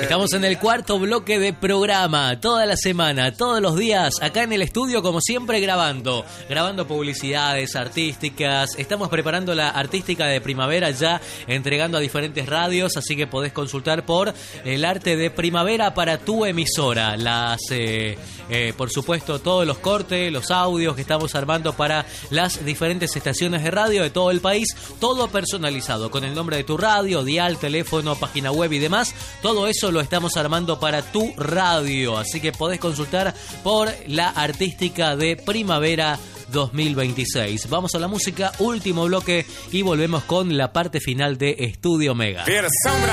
Estamos en el cuarto bloque de programa, toda la semana, todos los días, acá en el estudio, como siempre, grabando publicidades artísticas. Estamos preparando la artística de primavera ya, entregando a diferentes radios, así que podés consultar por el arte de primavera para tu emisora. Por supuesto, todos los cortes, los audios que estamos armando para las diferentes estaciones de radio de todo el país, todo personalizado, con el nombre de tu radio, dial, teléfono, página web y demás. Todo eso lo estamos armando para tu radio, así que podés consultar por la artística de primavera 2026. Vamos a la música, último bloque, y volvemos con la parte final de Estudio Mega.